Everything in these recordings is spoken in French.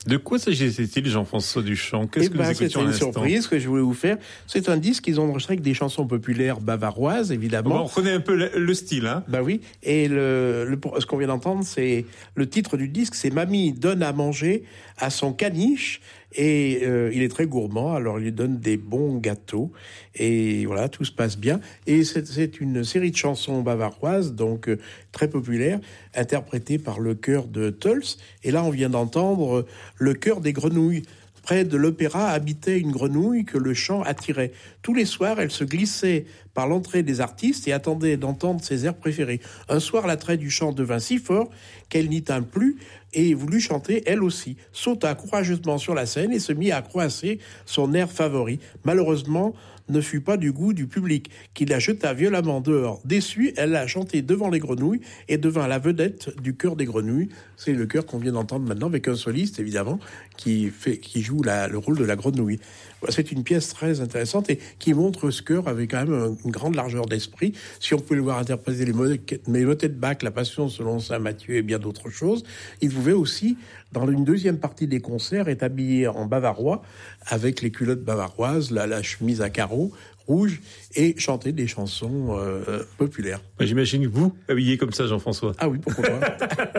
De quoi s'agissait-il, Jean-François Duchamp? Qu'est-ce que nous écoutions à l'instant? C'est une surprise que je voulais vous faire. C'est un disque qu'ils ont enregistré avec des chansons populaires bavaroises, évidemment. On reconnaît un peu le style, hein. Bah oui. Et ce qu'on vient d'entendre, c'est le titre du disque, c'est Mamie donne à manger à son caniche. Et il est très gourmand, alors il lui donne des bons gâteaux. Et voilà, tout se passe bien. Et c'est une série de chansons bavaroises, donc très populaires, interprétées par le chœur de Tölz. Et là, on vient d'entendre le chœur des grenouilles. Près de l'opéra habitait une grenouille que le chant attirait. Tous les soirs, elle se glissait par l'entrée des artistes et attendait d'entendre ses airs préférés. Un soir, l'attrait du chant devint si fort qu'elle n'y tint plus et voulut chanter elle aussi. Sauta courageusement sur la scène et se mit à croasser son air favori. Malheureusement, ne fut pas du goût du public, qui la jeta violemment dehors. Déçue, elle a chanté devant les grenouilles et devint la vedette du chœur des grenouilles. C'est le chœur qu'on vient d'entendre maintenant, avec un soliste, évidemment, qui joue le rôle de la grenouille. C'est une pièce très intéressante et qui montre ce chœur avec quand même une grande largeur d'esprit. Si on pouvait le voir interpréter les motets de Bach, la Passion selon saint Matthieu et bien d'autres choses, il pouvait aussi, dans une deuxième partie des concerts, être habillé en bavarois, avec les culottes bavaroises, la chemise à carreaux rouge, et chanter des chansons populaires. J'imagine que vous, habillé comme ça, Jean-François. Ah oui, pourquoi pas.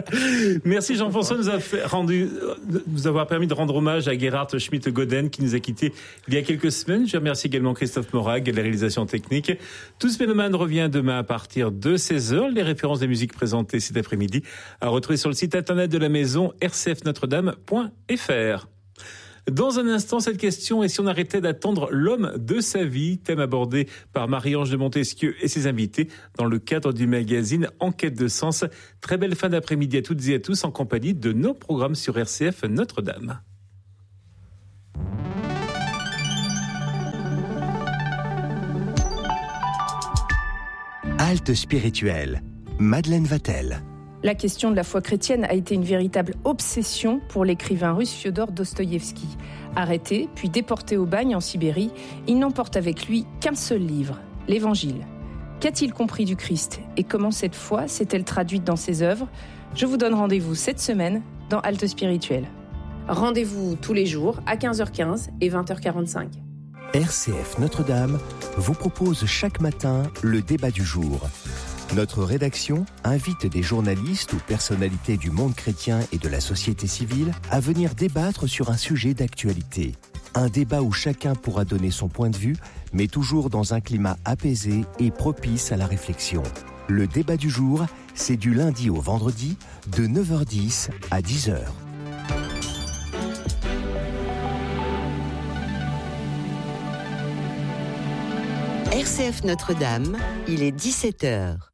Merci Jean-François de nous avoir permis de rendre hommage à Gerhard Schmidt-Godden qui nous a quittés il y a quelques semaines. Je remercie également Christophe Morag, la réalisation technique. Tous Mélomanes revient demain à partir de 16h. Les références des musiques présentées cet après-midi à retrouver sur le site internet de la maison rcfnotredame.fr. Dans un instant, cette question est si on arrêtait d'attendre l'homme de sa vie, thème abordé par Marie-Ange de Montesquieu et ses invités dans le cadre du magazine Enquête de Sens. Très belle fin d'après-midi à toutes et à tous en compagnie de nos programmes sur RCF Notre-Dame. Halte spirituelle. Madeleine Vatel. La question de la foi chrétienne a été une véritable obsession pour l'écrivain russe Fiodor Dostoïevski. Arrêté, puis déporté au bagne en Sibérie, il n'emporte avec lui qu'un seul livre, l'Évangile. Qu'a-t-il compris du Christ et comment cette foi s'est-elle traduite dans ses œuvres ? Je vous donne rendez-vous cette semaine dans Halte spirituelle. Rendez-vous tous les jours à 15h15 et 20h45. RCF Notre-Dame vous propose chaque matin le débat du jour. Notre rédaction invite des journalistes ou personnalités du monde chrétien et de la société civile à venir débattre sur un sujet d'actualité. Un débat où chacun pourra donner son point de vue, mais toujours dans un climat apaisé et propice à la réflexion. Le débat du jour, c'est du lundi au vendredi, de 9h10 à 10h. RCF Notre-Dame, il est 17h.